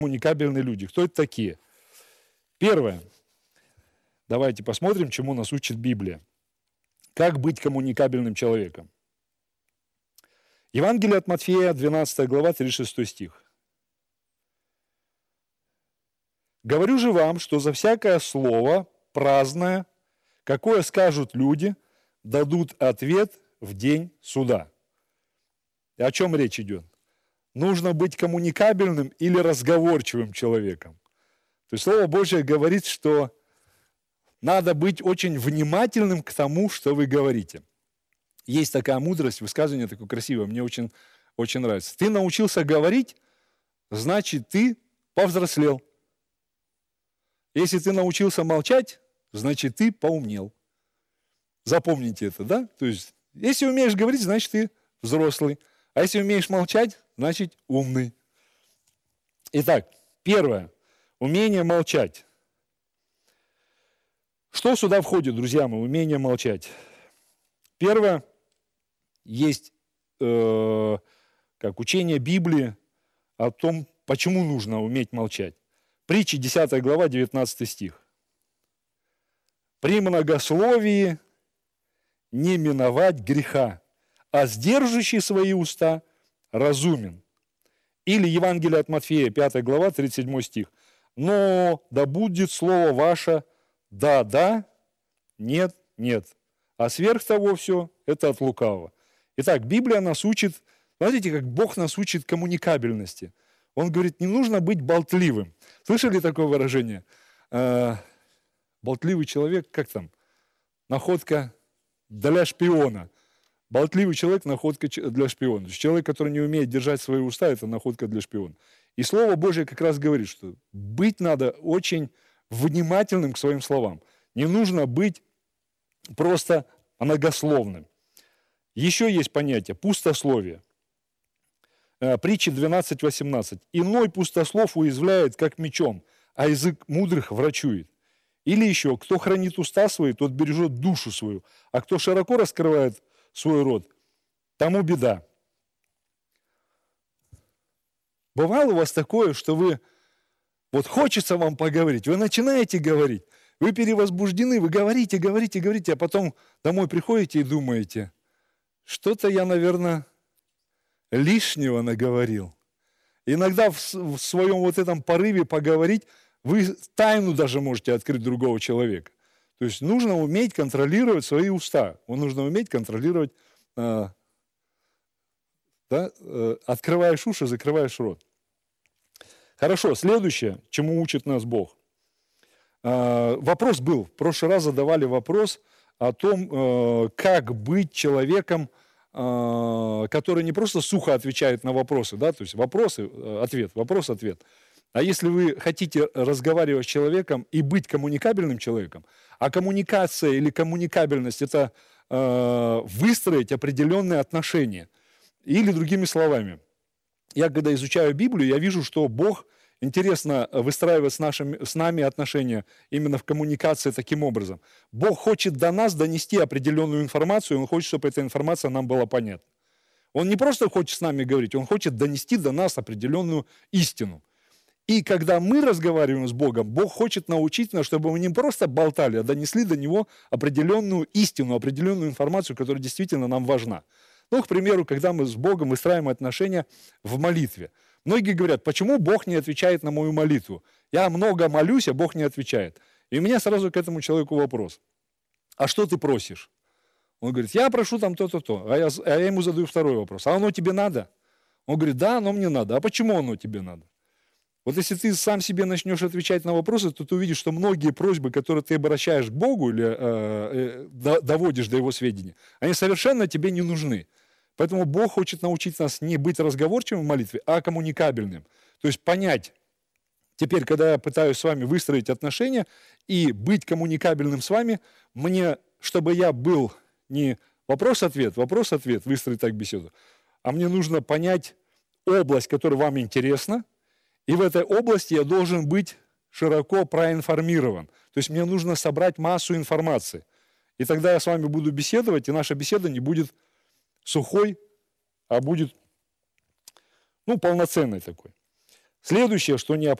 коммуникабельные люди. Кто это такие? Первое. Давайте посмотрим, чему нас учит Библия. Как быть коммуникабельным человеком. Евангелие от Матфея, 12 глава, 36 стих. «Говорю же вам, что за всякое слово праздное, какое скажут люди, дадут ответ в день суда». И о чем речь идет? Нужно быть коммуникабельным или разговорчивым человеком. То есть Слово Божье говорит, что надо быть очень внимательным к тому, что вы говорите. Есть такая мудрость, высказывание такое красивое, мне очень, очень нравится. Ты научился говорить, значит, ты повзрослел. Если ты научился молчать, значит, ты поумнел. Запомните это, да? То есть, если умеешь говорить, значит, ты взрослый. А если умеешь молчать, значит, умный. Итак, первое. Умение молчать. Что сюда входит, друзья мои, умение молчать? Первое. Есть как учение Библии о том, почему нужно уметь молчать. Притчи, 10 глава, 19 стих. «При многословии не миновать греха, а сдерживающий свои уста разумен». Или Евангелие от Матфея, 5 глава, 37 стих. «Но да будет слово ваше да, да, нет, нет, а сверх того все это от лукавого». Итак, Библия нас учит, смотрите, как Бог нас учит коммуникабельности. Он говорит, не нужно быть болтливым. Слышали такое выражение? Болтливый человек, как там? Находка для шпиона. Болтливый человек – находка для шпиона. То есть человек, который не умеет держать свои уста, это находка для шпиона. И Слово Божие как раз говорит, что быть надо очень внимательным к своим словам. Не нужно быть просто многословным. Еще есть понятие пустословие. Притчи 12:18. «Иной пустослов уязвляет, как мечом, а язык мудрых врачует». Или еще, кто хранит уста свои, тот бережет душу свою, а кто широко раскрывает свой рот, тому беда. Бывало у вас такое, что вы, вот хочется вам поговорить, вы начинаете говорить, вы перевозбуждены, вы говорите, а потом домой приходите и думаете, что-то я, наверное, лишнего наговорил. Иногда в своем вот этом порыве поговорить, вы тайну даже можете открыть другого человека. То есть нужно уметь контролировать свои уста. Нужно уметь контролировать, открываешь уши, закрываешь рот. Хорошо, следующее, чему учит нас Бог. Вопрос был, в прошлый раз задавали вопрос о том, как быть человеком, который не просто сухо отвечает на вопросы, да, то есть вопрос-ответ. А если вы хотите разговаривать с человеком и быть коммуникабельным человеком, а коммуникация или коммуникабельность – это выстроить определенные отношения. Или другими словами, я когда изучаю Библию, я вижу, что Бог интересно выстраивает с нами отношения именно в коммуникации таким образом. Бог хочет до нас донести определенную информацию, Он хочет, чтобы эта информация нам была понятна. Он не просто хочет с нами говорить, Он хочет донести до нас определенную истину. И когда мы разговариваем с Богом, Бог хочет научить нас, чтобы мы не просто болтали, а донесли до Него определенную истину, определенную информацию, которая действительно нам важна. Ну, к примеру, когда мы с Богом выстраиваем отношения в молитве. Многие говорят, почему Бог не отвечает на мою молитву? Я много молюсь, а Бог не отвечает. И у меня сразу к этому человеку вопрос. А что ты просишь? Он говорит, я прошу там то-то-то. А я ему задаю второй вопрос. А оно тебе надо? Он говорит, да, оно мне надо. А почему оно тебе надо? Вот если ты сам себе начнешь отвечать на вопросы, то ты увидишь, что многие просьбы, которые ты обращаешь к Богу или доводишь до Его сведения, они совершенно тебе не нужны. Поэтому Бог хочет научить нас не быть разговорчивым в молитве, а коммуникабельным. То есть понять, теперь, когда я пытаюсь с вами выстроить отношения и быть коммуникабельным с вами, мне, чтобы я был не вопрос-ответ, выстроить так беседу, а мне нужно понять область, которая вам интересна, и в этой области я должен быть широко проинформирован. То есть мне нужно собрать массу информации. И тогда я с вами буду беседовать, и наша беседа не будет сухой, а будет полноценной такой. Следующее, что необходимо.